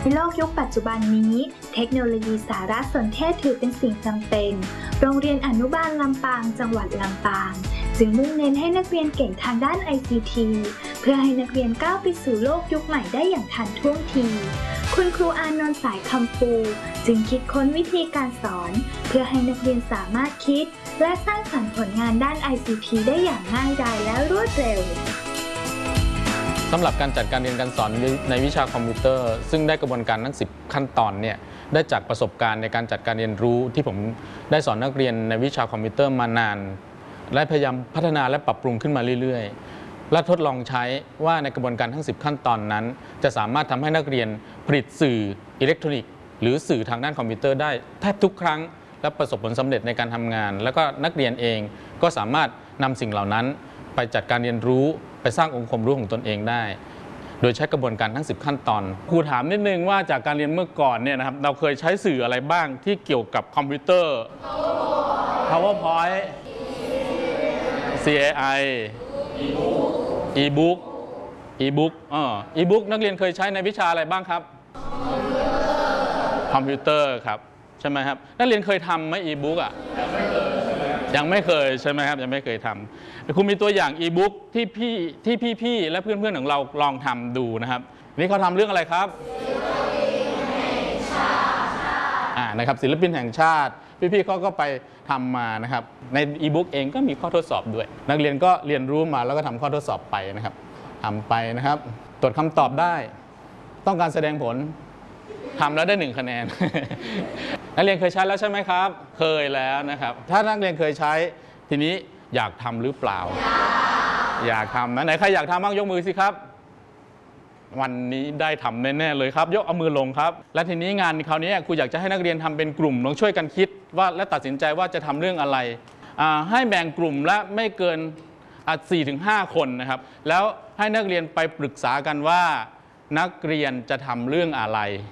ในโลกยุคปัจจุบันนี้เทคโนโลยีสารสนเทศถือเป็นสิ่งจำเป็นโรงเรียนอนุบาลลำปางจังหวัดลำปางจึงมุ่งเน้นให้นักเรียนเก่งทางด้าน ICT เพื่อให้นักเรียนก้าวไปสู่โลกยุคใหม่ได้อย่างทันท่วงทีคุณครูอานนท์สายคำปูจึงคิดค้นวิธีการสอนเพื่อให้นักเรียนสามารถคิดและสร้างสรรค์ผลงานด้าน ICT ได้อย่างง่ายดายและรวดเร็วสำหรับการจัดการเรียนการสอนในวิชาคอมพิวเตอร์ซึ่งได้กระบวนการทั้ง10ขั้นตอนเนี่ยได้จากประสบการณ์ในการจัดการเรียนรู้ที่ผมได้สอนนักเรียนในวิชาคอมพิวเตอร์มานานและพยายามพัฒนาและปรับปรุงขึ้นมาเรื่อยๆและทดลองใช้ว่าในกระบวนการทั้ง10ขั้นตอนนั้นจะสามารถทำให้นักเรียนผลิตสื่ออิเล็กทรอนิกส์หรือสื่อทางด้านคอมพิวเตอร์ได้แทบทุกครั้งและประสบผลสำเร็จในการทำงานแล้วก็นักเรียนเองก็สามารถนำสิ่งเหล่านั้นไปจัดการเรียนรู้ไปสร้างองค์ความรู้ของตนเองได้โดยใช้กระบวนการทั้ง10ขั้นตอนครูถามนิดนึงว่าจากการเรียนเมื่อก่อนเนี่ยนะครับเราเคยใช้สื่ออะไรบ้างที่เกี่ยวกับคอมพิวเตอร์ PowerPoint CAI e-book e-book นักเรียนเคยใช้ในวิชาอะไรบ้างครับคอมพิวเตอร์ครับใช่ไหมครับนักเรียนเคยทำไหม e-book อ่ะยังไม่เคยใช่ไหมครับยังไม่เคยทำคุณมีตัวอย่าง e-book ที่พี่และเพื่อนๆของเราลองทำดูนะครับนี่เขาทำเรื่องอะไรครับนะครับศิลปินแห่งชาติพี่ๆเขาก็ไปทำมานะครับใน e-book เองก็มีข้อทดสอบด้วยนักเรียนก็เรียนรู้มาแล้วก็ทำข้อทดสอบไปนะครับทำไปนะครับตรวจคำตอบได้ต้องการแสดงผลทำแล้วได้1คะแนน นักเรียนเคยใช้แล้วใช่ไหมครับเคยแล้วนะครับถ้านักเรียนเคยใช้ทีนี้อยากทำหรือเปล่าอยากทำนะไหนใครอยากทำบ้างยกมือสิครับวันนี้ได้ทำแน่ๆเลยครับยกเอามือลงครับและทีนี้งานคราวนี้ครูอยากจะให้นักเรียนทำเป็นกลุ่มลองช่วยกันคิดว่าและตัดสินใจว่าจะทำเรื่องอะไรให้แบ่งกลุ่มและไม่เกิน4-5 คนนะครับแล้วให้นักเรียนไปปรึกษากันว่านักเรียนจะทำเรื่องอะไร